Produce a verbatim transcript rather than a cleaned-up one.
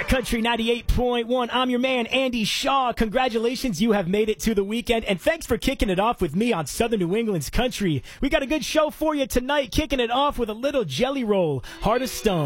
Country ninety-eight point one. I'm your man, Andy Shaw. Congratulations, you have made it to the weekend. And thanks for kicking it off with me on Southern New England's Country. We got a good show for you tonight, kicking it off with a little Jelly Roll, Heart of Stone.